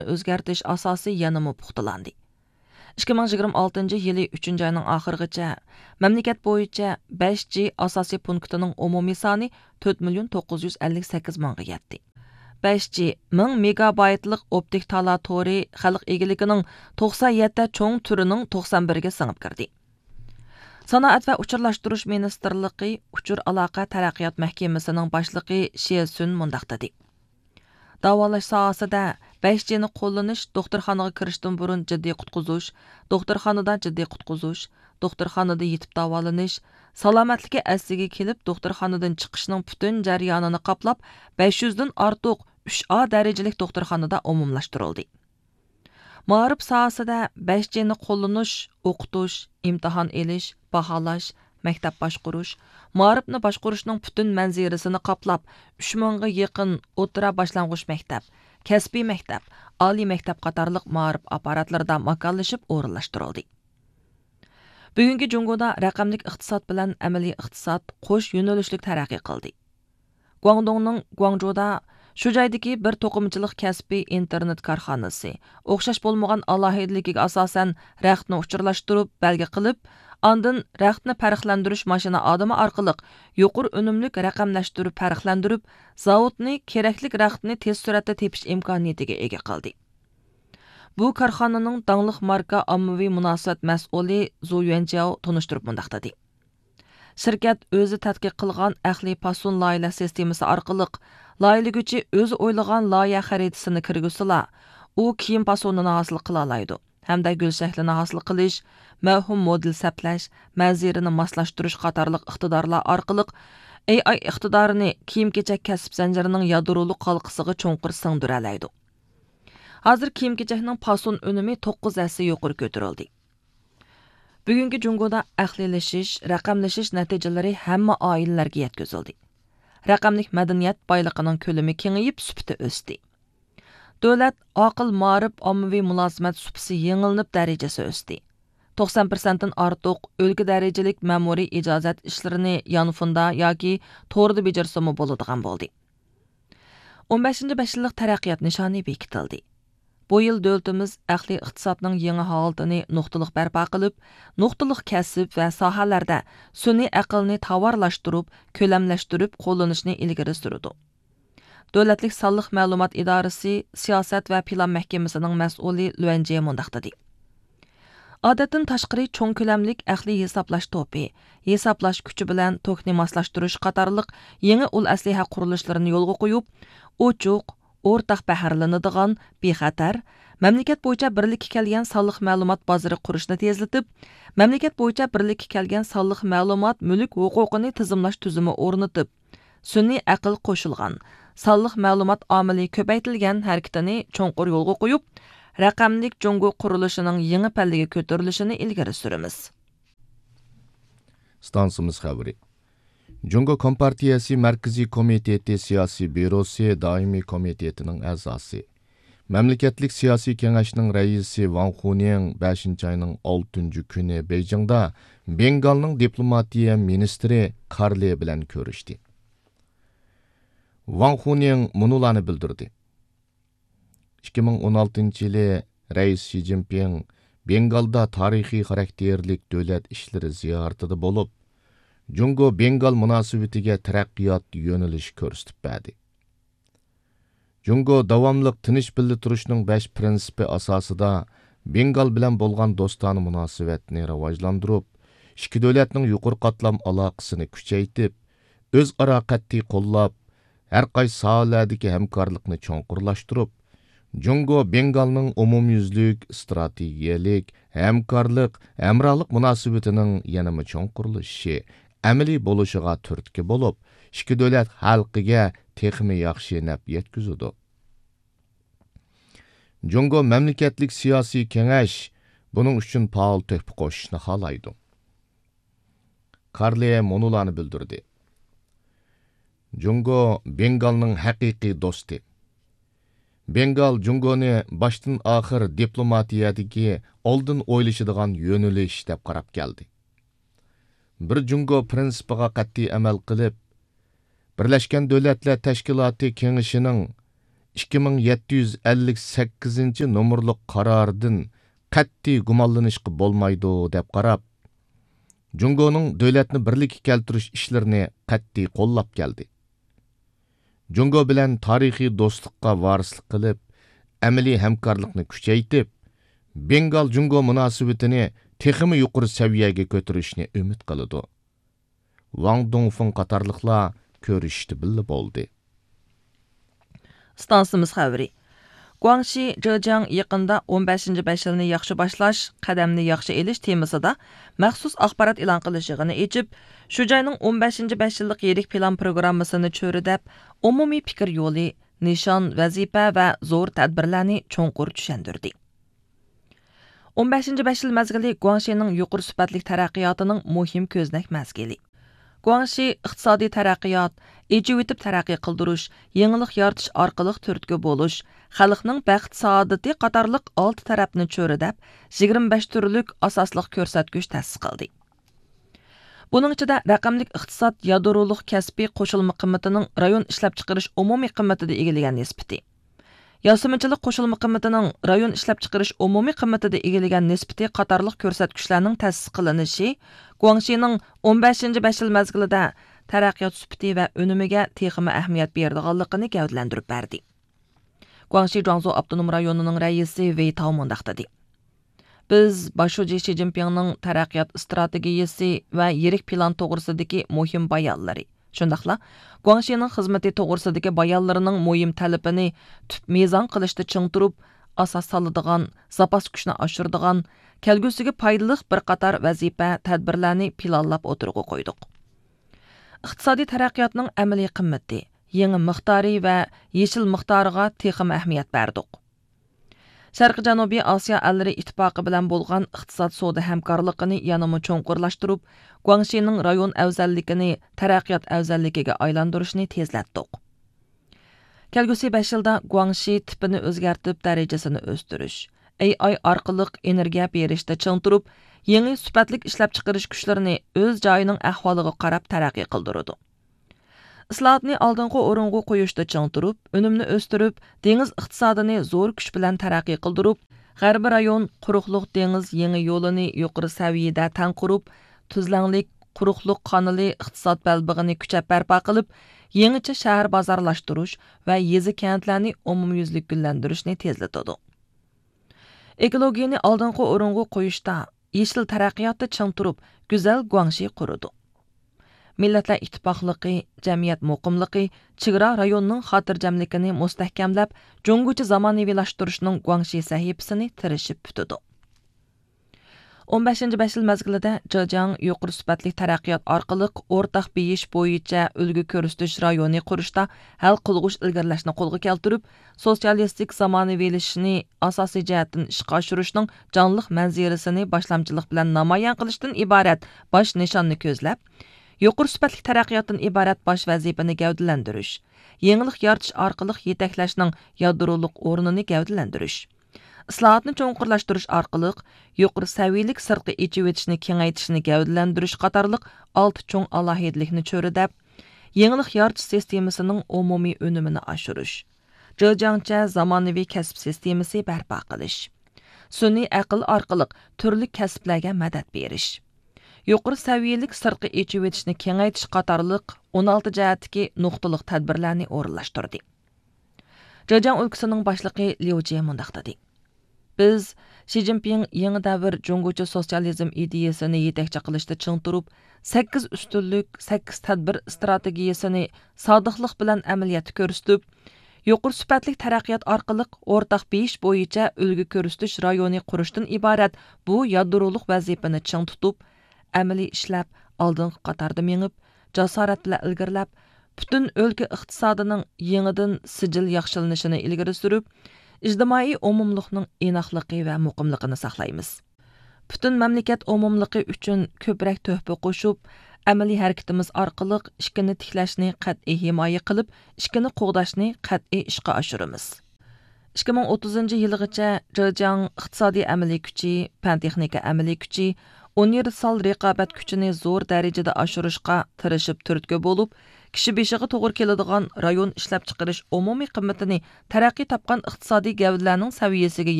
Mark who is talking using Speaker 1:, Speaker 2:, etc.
Speaker 1: o'zgartirish asosi yanama puxtalandi. 2026 yılı 3. ayının axırıgacha mamlakat bo'yicha 5G asosiy punktining umumiy soni 4.958 mingga yetdi. 5G 1000 megabaytlik optik tala tori xalq egiligining 97 cho'ng turining 91 ga singib kirdi. Sanoat va uchurlashtirish ministerligi uchur aloqa taraqqiyot mahkamasining boshlig'i Shesun mundaq dedi. Davolash sohasida 5G'ni qo'llanish doktorxonaga kirishdan burun jiddiy qutqizish, doktorxonada jiddiy qutqizish, doktorxonada yetib davolanish, salomatligi asliga kelib doktorxonadan chiqishning butun jarayonini qoplab 500 dan ortiq 3A darajalik doktorxonada umumlashtirildi. Ma'rif sohasida 5G'ni qo'llanish, o'qitish, imtihon elish, baholash, maktab boshqarish, ma'rifni boshqarishning butun manzirisini qoplab 3000 ga yaqin o'rta boshlang'ich maktab, kasbiy maktab, oliy maktab qatorliq ma'rif apparatlarida makonlashib o'rinlashtirildi. Bugungi Jungoda raqamlik iqtisod bilan amaliy iqtisod qo'sh yo'nalishlik taraqqiy qildi. Guangdongning Guangzhouda shu joydagi bir to'qimachilik kasbiy internet korxonasi o'xshash bo'lmagan alohidligiga asosan raqamni uchirlashtirib, belgi qilib, Andın raqamni farqlantirish mashina odami orqali yuqori unumlik raqamlashtirib farqlantirib, zavodni kerakli raqamni tez suratda tepish imkoniyatiga ega qildi. Bu korxonaning dangliq marka ommaviy munosabat mas'uli Zhu Yuanjiao tunishtirib mundaq dedi. Shirkat o'zi tadqiq qilgan ahli pasun loyiha sistemasi orqali loyihaguchi o'zi o'ylagan loyiha xaritasini kirgizsa, u kiyim pasunini hosil qila oladi. Hamda gul shaklini hosil qilish, mavhum model saplash, manzirini moslashtirish qatorliq iqtidorlar orqali AI iqtidorini kiyim-kechak kasb zanjirining yadroli qalqisiga cho'nqir singdira oladi. Hozir kiyim-kechakning pasun unumi 9 asli yuqori ko'tarildi. Bugungi Jungoda ahlilashish, raqamlashish natijalari hamma oilalarga yetkazildi. Raqamlik madaniyat boyligining ko'lami kengayib, sufati o'sdi. Davlat aql ma'rif ommaviy mulozimat supsi yengilnib darajasi o'sdi. 90% dan ortiq o'lka darajalik ma'muriy ijozat ishlarini yonfunda yoki to'g'rida bajarsami bo'ladigan bo'ldi. 15-5 yillik taraqqiyot nishoni bekitildi. Bu yil davlatimiz ahli iqtisodning yangi holatini nuqtaliq barpo qilib, nuqtaliq kasb va sohalarda sun'iy aqlni tovarlashtirib, ko'lamlashtirib qo'llanishni ilgari surdi. Davlatlik sonliq ma'lumot idorasi siyosat va plan mahkamasining mas'uli Luanjie mundaq dedi. Odatdan tashqari cho'ng ko'lamlik ahli hisoblash to'pi, hisoblash kuchi bilan tokni moslashtirish qatorliq yangi ul asliha qurilishlarini yo'lga qo'yib, ochiq, o'rtaq baharlanadigan, bexatar, mamlakat bo'yicha birlikka kelgan sonliq ma'lumot bozori qurishni tezlatib, mamlakat bo'yicha birlikka kelgan sonliq ma'lumot mulk huquqini tizimlash tuzumi o'rnatib, sun'iy aql qo'shilgan, sonliq ma'lumot omili ko'paytirilgan harakatini cho'nqur yo'lga qo'yib, raqamlik Jungo qurilishining yangi pallaga ko'tarilishini ilgari suramiz.
Speaker 2: Stansimiz xabari. Jungo Kompartiyasi Markaziy komiteti siyosiy byurosi doimiy komitetining a'zosi. Mamlakatlik siyosiy kengashning raisi Wang Huning 5-oyning 6-kuni Beijingda Bengalning diplomatiya ministri Karle bilan ko'rishdi. Wang Huning munularni bildirdi. 2016-yili Rais Xi Jinping Bengalda tarixiy xarakterlik davlat ishlari ziyoratida bo'lib, Jungo Bengal munosabatiga taraqqiyot yo'nalish ko'rsatib berdi. Jungo davomliq tinch birga turishning 5 prinsipi asosida Bengal bilan bo'lgan do'stona munosabatni rivojlantirib, ikki davlatning yuqori qatlam aloqasini kuchaytirib, o'zaro qat'iy qo'llab, har qaysi sohalardagi hamkorlikni cho'nqurlashtirib, Jungo Bengalning umumyuzlik, strategiyalik, hamkorlik, hamrohlik munosabatining yanama cho'nqurlishi, amaliy bo'lishiga turtki bo'lib, ikki davlat xalqiga texmi yaxshi naf yetkazadi. Jungo mamlakatlik siyosiy kengash buning uchun faol töhfa qo'shishni xohlaydi. Karle munularni bildirdi. Jungo Bengalning haqiqiy do'sti. Bengal Jungoni boshdan oxir diplomatiyadagi oldin o'ylashadigan yo'nalish deb qarab keldi. Bir Jungo prinsipiga qat'iy amal qilib, Birlashgan Davlatlar Tashkiloti kengashining 2758 nomerlik qarardan qat'iy gumonlanishga bo'lmaydi deb qarab, Jungoning davlatni birlikka keltirish ishlarini qat'iy qo'llab keldi. Jungo bilan tarixiy do'stlikqa varislik qilib, amaliy hamkorlikni kuchaytirib, Bengal-Jungo munosabatini texmi yuqori saviyaga ko'tarishni umid qiladi. Wang Dongfeng qatorliqlar ko'rishdi billa bo'ldi.
Speaker 1: Stansimiz xabari. Guangxi, Zhejiang yaqında 15-5 yilni yaxshi boshlash, qadamni yaxshi elish temasida maxsus axborot e'lon qilishigini echib, shu joyning 15-5 yillik yirik plan programmasini cho'ridab, umumiy fikr yo'li, nishon, vazifa va zo'r tadbirlarni cho'nqur tushundirdi. 15-5 yil mezgili Guangxining yuqori sifatli taraqqiyotining muhim ko'znak mezgili. Guangxi iqtisodiy taraqqiyot, ejivitib taraqqiy qildirish, yangilik yaratish orqali turtki bo'lish, xalqning baxt saodati qatorliq 6 tarafni cho'ridab, 25 turlik asosliq ko'rsatgich ta'sis qildi. Buning ichida raqamlik iqtisod yadroliq kasbiy qo'shilma qimmatining rayon ishlab chiqarish umumiy qimmatida egillagan nisbati. Yasimichilik qo'shilma qimmatining rayon ishlab chiqarish umumiy qimmatida egillagan nisbati qatorliq ko'rsatgichlarning ta'sis qilinishi Guangxining 15-5 yil mezgilida taraqqiyot sifati va unumiga texmi ahamiyat berdiganligini gavdlantirib berdi. Guangxi Zhuangzhou avtonom rayonining raisi Wei Tao mundaq dedi. Biz Başuji Xi Jinpingning taraqqiyot strategiyasi va yirik plan to'g'risidagi muhim bayonlari, shundaqla Guangxining xizmati to'g'risidagi bayonlarining muhim talabini tub mezon qilishda ching turib, asos soladigan, zapas kuchni oshiradigan, kelgusiga foydali bir qator vazifa tadbirlarni planlab o'tirg'i qo'ydik. Iqtisodiy taraqqiyotning amaliy qimmati, yangi miqdori va yeshil miqdoriga texim ahamiyat berdik. Sharqi Janubiy Osiyo allari ittifoqi bilan bo'lgan iqtisod savdo hamkorligini yanama cho'nqurlashtirib, Guangxining rayon afzalligini taraqqiyot afzalligiga aylantirishni tezlatdik. Kelgusi 5 yilda Guangxi tipini o'zgartib darajasini o'stirish, AI orqali energiya berishda ching turib, yangi sifatlik ishlab chiqarish kuchlarini o'z joyining ahvoliga qarab taraqqiy qildiradi. Islohotni oldingi o'ringa qo'yishda ching turib, unumni o'stirib, dengiz iqtisodini zo'r kuch bilan taraqqiy qildirib, g'arbiy rayon quruqliq dengiz yangi yo'lini yuqori saviyada tan qurib, tuzlanlik quruqliq qonili iqtisod balbig'ini kuchab barpo qilib, yangicha shahar bozorlashtirish va yezi kentlarni umumyuzlik gullantirishni tezlatadi. Ekologiyani oldingi o'ringa qo'yishda yeshil taraqqiyotda ching turib, go'zal Guangxi quradi. Millatlar ittifoqligi, jamiyat muqimligi, chegara rayonning xotirjamligini mustahkamlab, junguchi zamonaviylashtirishning Guangxi sahifasini tirishib tutadi. 15-5 yil mezgilida Zhejiang yuqori sifatli taraqqiyot orqali o'rtaq beyish bo'yicha ulgu ko'rsatish rayoni qurishda hal qilg'ush ilgarilashni qo'lga keltirib, sotsialistik zamonaviylashishni asosiy jihatdan ishga oshirishning jonliq manzarasini boshlamchilik bilan namoyon qilishdan iborat bosh nishonni ko'zlab, yuqori sifatli taraqqiyotdan iborat bosh vazifani gavdalantirish, yangilik yaratish orqali yetaklashning yadroliq o'rnini gavdalantirish, islohotni cho'nqurlashtirish orqali yuqori saviyalik sirtqi echib kengaytishni gavdalantirish qatorliq 6 cho'ng alohidlikni cho'ridab, yangilik yaratish sistemasining umumiy unumini oshirish, Zhejiangcha zamonaviy kasb sistemasi barpo qilish, sun'iy aql orqali turli kasblarga madad berish, yuqori saviyalik sirtqi echib kengaytish qatorliq 16 jihatdagi nuqtaliq tadbirlarni o'rinlashtirdi. Zhejiang o'lkasining boshlig'i Liu Jie mundaq dedi. Biz Xi Jinping yangi davr junguchi sotsializm ideyasini yetakchi qilishda ching turib, 8 ustunlik, 8 tadbir strategiyasini sodiqlik bilan amaliyotga ko'rsatib, yuqori sifatli taraqqiyot orqali o'rtaq beyish bo'yicha ulgu ko'rsatish rayoni qurishdan iborat bu yadroliq vazifani ching tutib, amaliy ishlab, oldingi qatorda mengib, jasorat bilan ilgarilab, butun o'lka iqtisodining yangidan sijil yaxshilanishini ilgari surib, ijtimoiy umumlikning inoqligi va muqimligini saqlaymiz. Butun mamlakat umumligi uchun ko'proq to'hfa qo'shib, amaliy harakatimiz orqali ishkini tiklashni qat'iy himoya qilib, ishkini qo'g'dashni qat'iy ishga oshiramiz. 2030-yilgacha Zhejiang iqtisodiy amaliy kuchi, fan-texnika amaliy kuchi, universal raqobat kuchini zo'r darajada oshirishga tirishib turtki bo'lib, kishi beshiga to'g'ri keladigan rayon ishlab chiqarish umumiy qimmatini taraqqiy topgan iqtisodiy gavdalarning saviyasiga